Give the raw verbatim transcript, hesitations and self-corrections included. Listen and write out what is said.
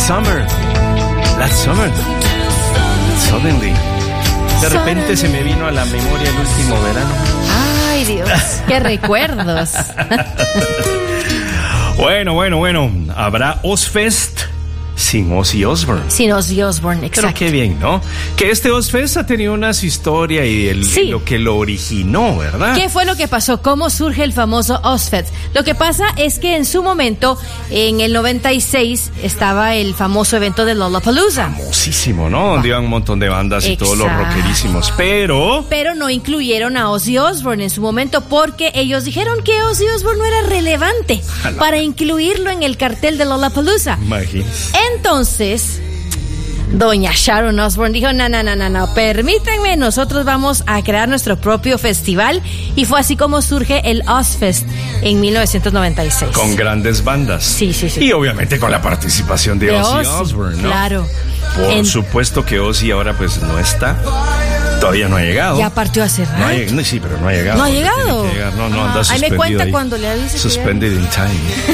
Summer. Last Summer. Suddenly. De repente se me vino a la memoria el último verano. Ay, Dios, qué recuerdos. Bueno, bueno, bueno. Habrá Ozzfest sin Ozzy Osbourne. Sin Ozzy Osbourne, exacto. Pero qué bien, ¿no? Que este Ozzfest ha tenido una historia y el, sí. lo que lo originó, ¿verdad? ¿Qué fue lo que pasó? ¿Cómo surge el famoso Ozzfest? Lo que pasa es que en su momento, en el noventa y seis, estaba el famoso evento de Lollapalooza. Famosísimo, ¿no? Donde iban un montón de bandas y Exacto. todos los rockerísimos, pero... Pero no incluyeron a Ozzy Osbourne en su momento porque ellos dijeron que Ozzy Osbourne no era relevante Jala. para incluirlo en el cartel de Lollapalooza. Imagínese. Entonces, doña Sharon Osbourne dijo, no, no, no, no, no, permítanme, nosotros vamos a crear nuestro propio festival. Y fue así como surge el Ozzfest en mil novecientos noventa y seis. Con grandes bandas. Sí, sí, sí. Y obviamente con la participación de, de Ozzy Osbourne, ¿no? Claro. Por en... supuesto que Ozzy ahora pues no está. Todavía no ha llegado. Ya partió hace rato. No ha, no, sí, pero no ha llegado. ¿No ha llegado? No, no, ah, anda suspendido. Ahí me cuenta ahí. cuando le avise. Suspended in time.